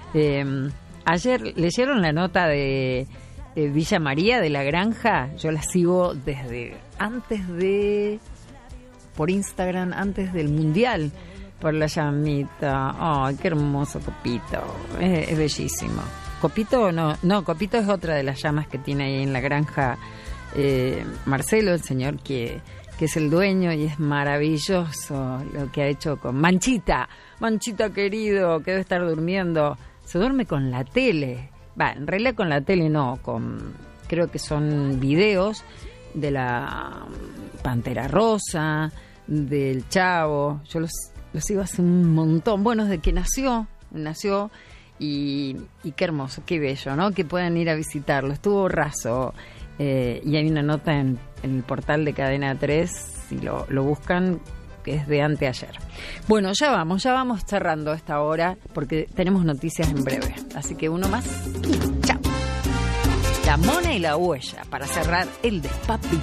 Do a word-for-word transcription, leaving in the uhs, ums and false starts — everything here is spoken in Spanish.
Eh, ayer leyeron la nota de, de Villa María, de La Granja. Yo la sigo desde antes de... por Instagram, antes del Mundial, por la llamita. Ay, qué hermoso Copito. Es, es bellísimo. Copito no, no, Copito es otra de las llamas que tiene ahí en La Granja eh, Marcelo, el señor que, que es el dueño, y es maravilloso lo que ha hecho con Manchita. Manchita querido, que debe estar durmiendo. Se duerme con la tele. Va, en realidad con la tele no, con creo que son videos de la Pantera Rosa, del Chavo. Yo los, los sigo hace un montón. Bueno, desde que nació, nació y, y qué hermoso, qué bello, ¿no? Que puedan ir a visitarlo. Estuvo raso. Eh, y hay una nota en, en el portal de Cadena tres, si lo, lo buscan, que es de anteayer. Bueno, ya vamos, ya vamos cerrando esta hora, porque tenemos noticias en breve. Así que uno más y chao. La mona y la huella para cerrar el Despapi.